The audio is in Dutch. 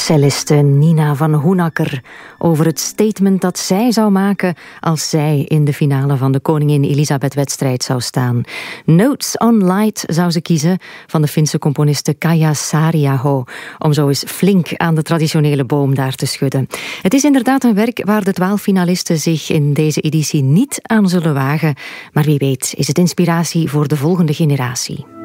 celliste Nina van Hoenacker over het statement dat zij zou maken als zij in de finale van de Koningin Elisabeth-wedstrijd zou staan. Notes on Light zou ze kiezen van de Finse componiste Kaija Saariaho, om zo eens flink aan de traditionele boom daar te schudden. Het is inderdaad een werk waar de 12 finalisten zich in deze editie niet aan zullen wagen, maar wie weet is het inspiratie voor de volgende generatie.